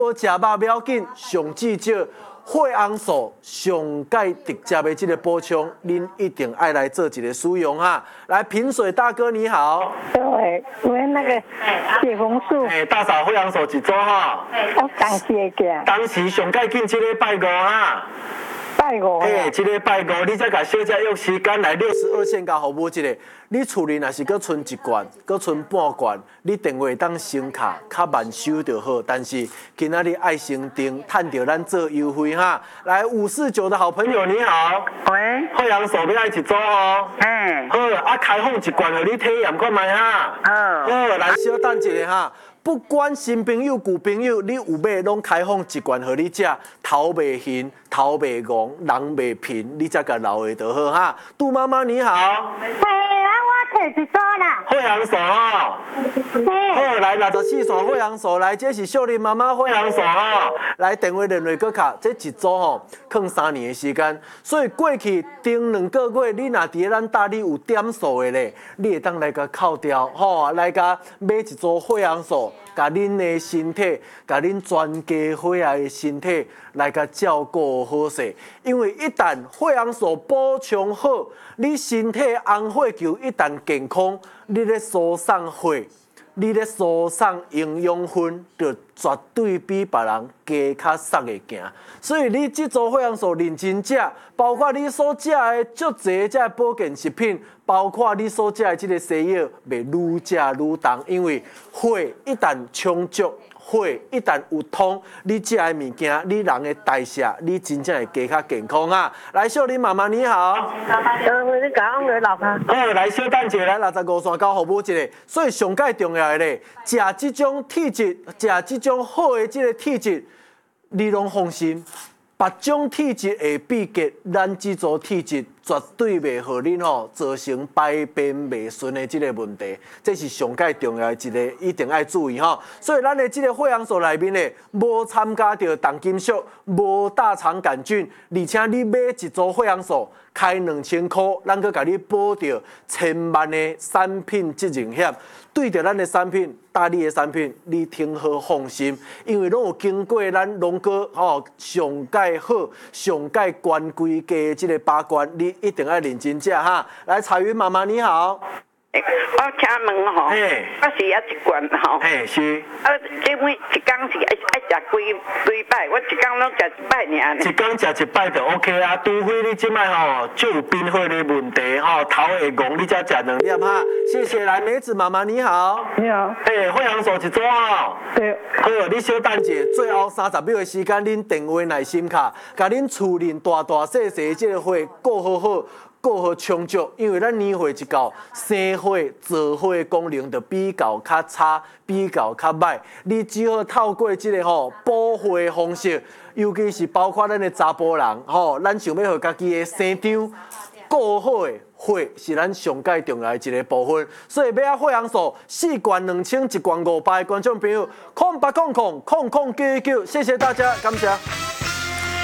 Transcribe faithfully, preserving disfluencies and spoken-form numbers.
无食肉不要紧，上至少血红素上盖直接的这个补充，您一定爱来做一个使用哈。来，平水大哥你好。 对，我那个血红素。 哎，大嫂血红素一组哈。 我当时个。 当时上盖紧，这个拜五哈。 拜五。 哎，这个拜五，你再甲小姐约时间来六十二线甲服务一个。你厝里若是搁剩一罐，搁剩半罐，你电话当先卡，较慢收就好。但是今仔日爱先订，趁着咱做优惠哈。来五四九的好朋友你好， 喂， 血红素要爱一组哦。 嘿， 好，啊开放一罐，互你体验看卖哈。 好， 好，来小等一下哈。不管新朋友旧朋友，你有买拢开放一罐互你食，头袂晕，头袂戆，人袂贫，你才甲留下就好哈。杜妈妈你好。 我摕一组啦。 血红素哦。好，来六十四线血红素，来，这是秀玲妈妈血红素哦。来，电话联络搁卡，这一组吼，放三年的时间，所以过去顶两个月，你若伫咱大理有点数的咧，你会当来甲扣掉，吼，来甲买一组血红素。甲恁的身体，甲恁全家血爱的身体来甲照顾好势，因为一旦血红素补充好，你身体红血球一旦健康，你咧输送血，你咧输送营养分，就绝对比别人加较瘦的行。所以你这组血红素认真食，包括你所食的足侪这保健食品。包括你所食的这个西药，袂愈食愈重，因为血一旦充足，血一旦有通，你食的物件，你人的代谢，你真正会加较健康啊！来，秀玲妈妈你好。 呃，我你讲我老婆。 好，来小等者，来六十五线交服务一个。所以上介重要的咧，食这种体质，食这种好的这个体质，你拢放心。别种体质会比给咱这组体质绝对袂互恁吼造成排便袂顺的这个问题，这是上介重要的一个，一定要注意吼。所以咱的这个血红素内面咧，无参加到重金属，无大肠杆菌，而且你买一组血红素开两千块，咱搁甲你保着千万的产品责任险。对着咱的产品，大理的产品，你听好放心，因为拢有经过咱龙哥吼上介好、上介权规家的这个把关，你一定要认真食哈。来，彩云妈妈你好。 欸、我请问吼，我是要一罐吼， 嘿是。 啊，这每一天是爱爱食几几摆？我一天拢食一摆尔。 一天食一摆就 OK 啊，除非你即摆吼就有贫血的问题吼，头会戆，你才食两粒哈。谢谢，来梅子妈妈你好。 你好。 嘿，血红素一组哦。 对。 好，你小等者，最后三十秒的时间，恁电话内心卡，甲恁厝里大大细细的这个血顾好好。够好充足，因为咱年岁一到，生血、造血的功能就比较较差，比较较歹。你只好透过这个吼补血的方式，尤其是包括咱的查甫人吼，咱想要互家己的生长够好的血，是咱上介重要的一个部分。所以买啊血红素，四罐两千，一罐五百，观众朋友，空八空空空空九九，谢谢大家，感谢。